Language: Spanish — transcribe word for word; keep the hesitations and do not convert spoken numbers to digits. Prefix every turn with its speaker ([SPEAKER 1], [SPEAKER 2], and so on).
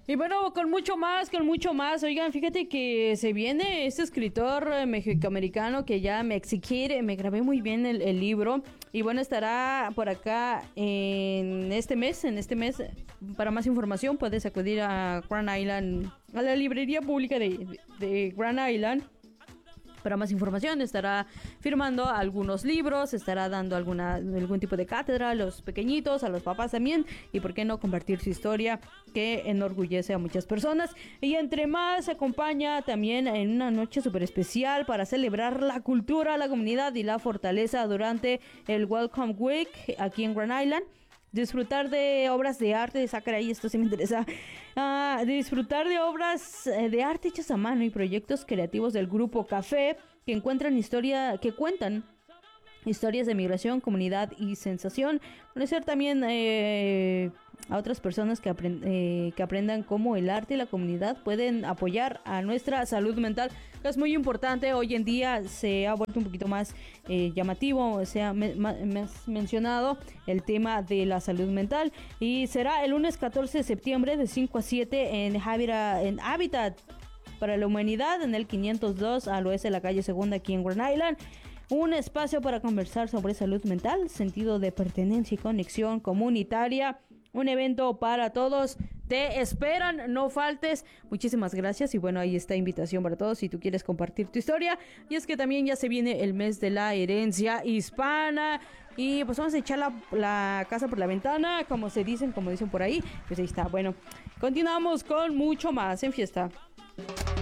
[SPEAKER 1] Y bueno, con mucho más, con mucho más. Oigan, fíjate que se viene este escritor eh, mexicoamericano que ya me exigir, me grabé muy bien el, el libro. Y bueno, estará por acá en este mes, en este mes. Para más información puedes acudir a Grand Island, a la librería pública de, de, de Grand Island. Para más información estará firmando algunos libros, estará dando alguna, algún tipo de cátedra a los pequeñitos, a los papás también, y por qué no compartir su historia que enorgullece a muchas personas. Y entre más se acompaña también en una noche súper especial para celebrar la cultura, la comunidad y la fortaleza durante el Welcome Week aquí en Grand Island. Disfrutar de obras de arte, sacar ahí, esto sí me interesa. Uh, disfrutar de obras de arte hechas a mano y proyectos creativos del grupo Café que encuentran historia, que cuentan historias de migración, comunidad y sensación. Conocer también eh, a otras personas que, aprend eh, que aprendan cómo el arte y la comunidad pueden apoyar a nuestra salud mental, que es muy importante. Hoy en día se ha vuelto un poquito más eh, llamativo, se ha me me mencionado el tema de la salud mental, y será el lunes catorce de septiembre de cinco a siete en, en Habitat para la Humanidad, en el quinientos dos al oeste de la calle Segunda aquí en Grand Island. Un espacio para conversar sobre salud mental, sentido de pertenencia y conexión comunitaria. Un evento para todos. Te esperan, no faltes. Muchísimas gracias. Y bueno, ahí está invitación para todos si tú quieres compartir tu historia. Y es que también ya se viene el mes de la herencia hispana. Y pues vamos a echar la, la casa por la ventana, como se dicen, como dicen por ahí. Pues ahí está. Bueno, continuamos con mucho más en Fiesta.